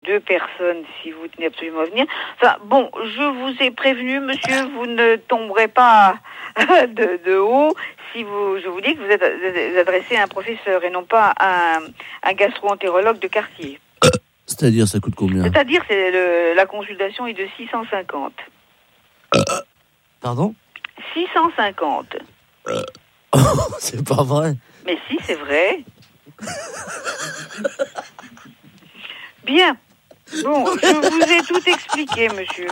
2 personnes si vous tenez absolument à venir. Enfin, bon, je vous ai prévenu, monsieur, vous ne tomberez pas de haut si je vous dis que vous êtes adressé à un professeur et non pas à un gastro-entérologue de quartier. C'est-à-dire, ça coûte combien? C'est-à-dire, la consultation est de 650. Pardon? 650. C'est pas vrai. Mais si, c'est vrai. Bien. Bon, je vous ai tout expliqué, monsieur.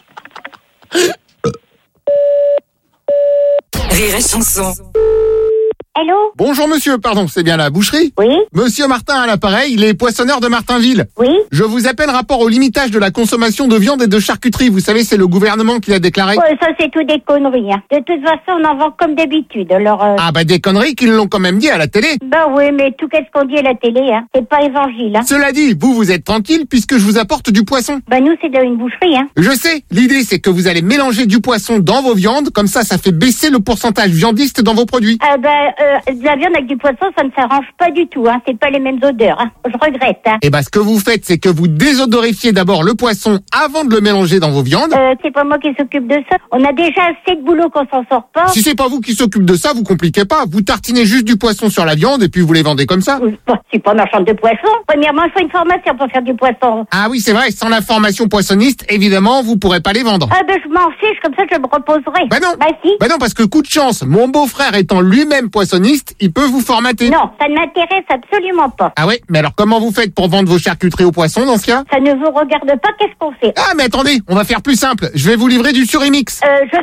Rire et chanson. Allô? Bonjour monsieur, pardon, c'est bien la boucherie? Oui? Monsieur Martin à l'appareil, il est poissonneur de Martinville. Oui? Je vous appelle rapport au limitage de la consommation de viande et de charcuterie. Vous savez, c'est le gouvernement qui l'a déclaré. Ouais, ça c'est tout des conneries. Hein. De toute façon, on en vend comme d'habitude. Alors, Ah bah des conneries qu'ils l'ont quand même dit à la télé. bah oui, mais tout qu'est-ce qu'on dit à la télé, hein. C'est pas évangile, hein. Cela dit, vous êtes tranquille puisque je vous apporte du poisson. Bah nous, c'est une boucherie, hein. Je sais, l'idée c'est que vous allez mélanger du poisson dans vos viandes, comme ça fait baisser le pourcentage viandiste dans vos produits. De la viande avec du poisson, ça ne s'arrange pas du tout, hein. C'est pas les mêmes odeurs, hein. Je regrette, hein. Et bah ce que vous faites, c'est que vous désodorifiez d'abord le poisson avant de le mélanger dans vos viandes. C'est pas moi qui s'occupe de ça. On a déjà assez de boulot qu'on s'en sort pas. Si c'est pas vous qui s'occupe de ça, vous compliquez pas. Vous tartinez juste du poisson sur la viande et puis vous les vendez comme ça. Je suis pas marchande de poisson. Premièrement, il faut une formation pour faire du poisson. Ah oui, c'est vrai, sans la formation poissonniste, évidemment, vous pourrez pas les vendre. Ah ben je m'en fiche, comme ça je me reposerai. Bah non. Bah si. Bah non, parce que coup de chance, mon beau-frère étant lui-même poissonniste, il peut vous formater. Non, ça ne m'intéresse absolument pas. Ah ouais, mais alors comment vous faites pour vendre vos charcuteries aux poissons dans ce cas? Ça ne vous regarde pas, qu'est-ce qu'on fait? Ah mais attendez, on va faire plus simple. Je vais vous livrer du surimix.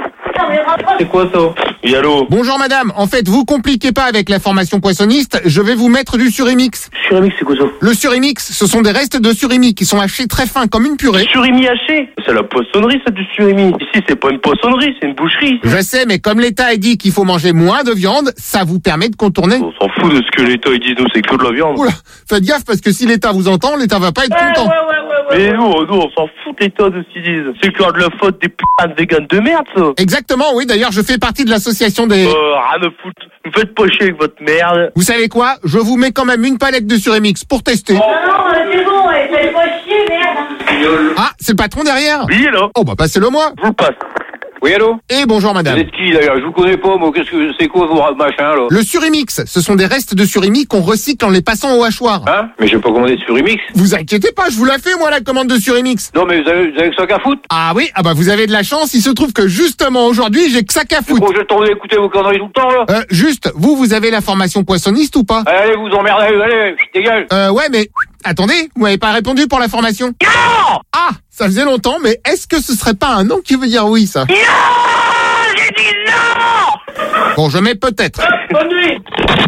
C'est quoi ça? Oui, allô? Bonjour madame, en fait, vous compliquez pas avec la formation poissonniste, je vais vous mettre du surimix. Surimix, c'est quoi ça? Le surimix, ce sont des restes de surimi qui sont hachés très fins comme une purée. Surimi haché? C'est la poissonnerie, ça, du surimi. Ici, c'est pas une poissonnerie, c'est une boucherie. Je sais, mais comme l'État a dit qu'il faut manger moins de viande, ça vous permet de contourner. On s'en fout de ce que l'État il dit, nous, c'est que de la viande. Oula, faites gaffe parce que si l'État vous entend, l'État va pas être content. Mais nous, on s'en fout de l'État de ce qu'ils disent. C'est que de la faute des putains de véganes de merde, ça. Exactement, oui, d'ailleurs, je fais partie de l'association des... Rien de foutre. Vous faites pas chier avec votre merde. Vous savez quoi? Je vous mets quand même une palette de surimix pour tester. Non, c'est bon, faites pas chier, merde. Ah, c'est le patron derrière? Oui, là. Oh, bah passez-le moi. Je vous le passe. Oui, allô? Et bonjour madame. Vous êtes qui, d'ailleurs? Je vous connais pas, moi. C'est quoi vos machins, là? Le surimix, ce sont des restes de surimi qu'on recycle en les passant au hachoir. Hein? Mais j'ai pas commandé de surimix. Vous inquiétez pas, je vous la fais moi la commande de surimix. Non, mais vous avez que ça qu'à foutre? Ah oui, ah bah vous avez de la chance, il se trouve que justement aujourd'hui, j'ai que ça qu'à foutre. Je vais tomber écouter vos conneries tout le temps, là. Juste, vous avez la formation poissonniste ou pas? Allez, vous emmerdez, allez, dégage. Ouais, mais attendez, vous m'avez pas répondu pour la formation. Non! Ah, ça faisait longtemps, mais est-ce que ce serait pas un non qui veut dire oui, ça? Non! J'ai dit non! Bon, je mets peut-être. Bonne nuit!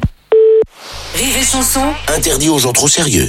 Rire et chanson. Interdit aux gens trop sérieux.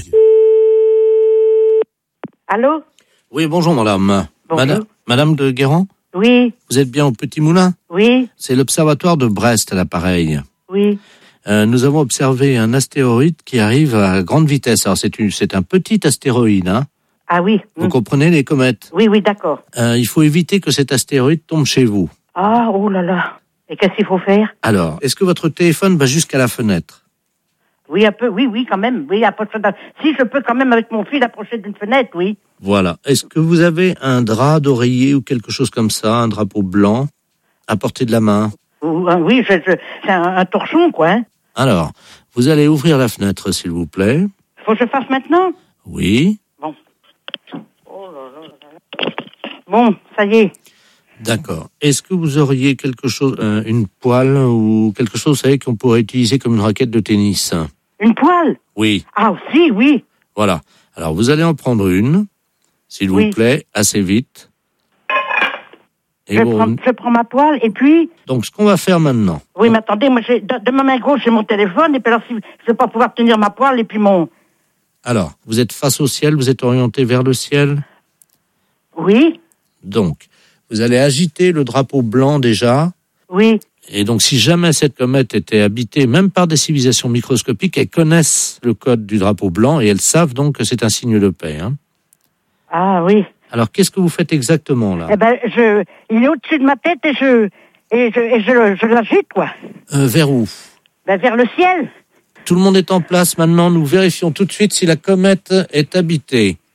Allô? Oui, bonjour madame. Bonjour. Madame de Guérand? Oui, Vous êtes bien au Petit Moulin? oui, C'est l'observatoire de Brest à l'appareil. oui. Nous avons observé un astéroïde qui arrive à grande vitesse. Alors c'est un petit astéroïde, hein. Ah oui. Vous comprenez les comètes? Oui, d'accord. Il faut éviter que cet astéroïde tombe chez vous. Ah, oh là là. Et qu'est-ce qu'il faut faire? Alors, est-ce que votre téléphone va jusqu'à la fenêtre? Oui, un peu, oui, quand même. Oui, si je peux quand même avec mon fil approcher d'une fenêtre, oui. Voilà. Est-ce que vous avez un drap d'oreiller ou quelque chose comme ça, un drapeau blanc, à portée de la main? Oui, c'est un torchon, quoi. Hein. Alors, vous allez ouvrir la fenêtre, s'il vous plaît. Faut que je fasse maintenant? Oui. Bon. Oh là là. Bon, ça y est. D'accord. Est-ce que vous auriez quelque chose, une poêle ou quelque chose, vous savez, qu'on pourrait utiliser comme une raquette de tennis? Une poêle? Oui. Ah, aussi, oui. Voilà. Alors, vous allez en prendre une, s'il vous plaît, assez vite. Et je prends ma poêle et puis... Donc, ce qu'on va faire maintenant... Oui, mais attendez, moi, de ma main gauche, j'ai mon téléphone, et puis alors, si je ne vais pas pouvoir tenir ma poêle, et puis mon... Alors, vous êtes face au ciel, vous êtes orienté vers le ciel? Oui. Donc, vous allez agiter le drapeau blanc déjà. Oui. Et donc, si jamais cette comète était habitée, même par des civilisations microscopiques, elles connaissent le code du drapeau blanc, et elles savent donc que c'est un signe de paix. Hein. Ah oui. Alors, qu'est-ce que vous faites exactement, là? Eh ben, il est au-dessus de ma tête et je l'agite, quoi. Vers où? Ben, vers le ciel. Tout le monde est en place maintenant. Nous vérifions tout de suite si la comète est habitée.